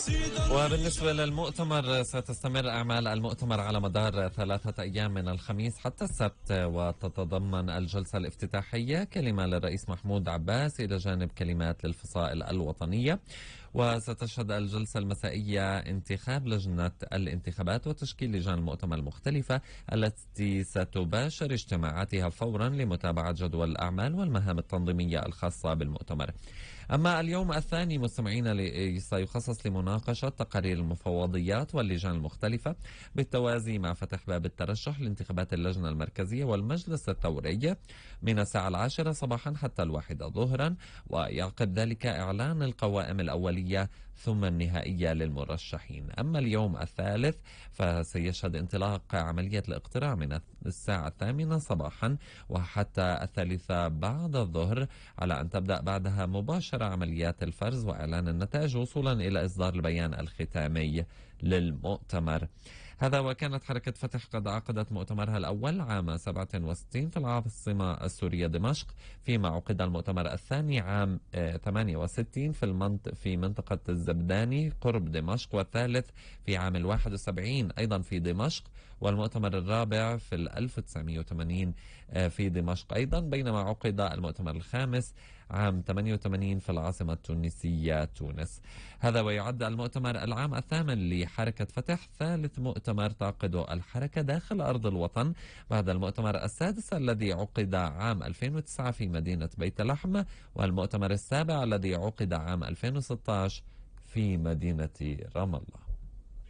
وبالنسبة للمؤتمر، ستستمر أعمال المؤتمر على مدار 3 أيام من الخميس حتى السبت، وتتضمن الجلسة الافتتاحية كلمة للرئيس محمود عباس إلى جانب كلمات للفصائل الوطنية. وستشهد الجلسة المسائية انتخاب لجنة الانتخابات وتشكيل لجان المؤتمر المختلفة التي ستباشر اجتماعاتها فورا لمتابعة جدول الأعمال والمهام التنظيمية الخاصة بالمؤتمر. أما اليوم الثاني مستمعين سيخصص لمناقشة تقارير المفوضيات واللجان المختلفة بالتوازي مع فتح باب الترشح لانتخابات اللجنة المركزية والمجلس الثوري من الساعة 10 صباحا حتى 1 ظهرا، ويعقب ذلك إعلان القوائم الأولية ثم النهائية للمرشحين. أما اليوم الثالث فسيشهد انطلاق عملية الاقتراع من الساعة 8 صباحا وحتى 3 بعد الظهر، على أن تبدأ بعدها مباشرة عمليات الفرز وإعلان النتائج وصولا إلى إصدار البيان الختامي للمؤتمر. هذا وكانت حركة فتح قد عقدت مؤتمرها الأول عام 67 في العاصمة السورية دمشق، فيما عقد المؤتمر الثاني عام 68 في منطقة الزبداني قرب دمشق، والثالث في عام 71 أيضا في دمشق، والمؤتمر الرابع في 1980 في دمشق أيضا، بينما عقد المؤتمر الخامس عام 88 في العاصمة التونسية تونس. هذا ويعد المؤتمر العام الثامن لحركة فتح ثالث مؤتمر تعقده الحركة داخل أرض الوطن بعد المؤتمر السادس الذي عقد عام 2009 في مدينة بيت لحم، والمؤتمر السابع الذي عقد عام 2016 في مدينة رام الله.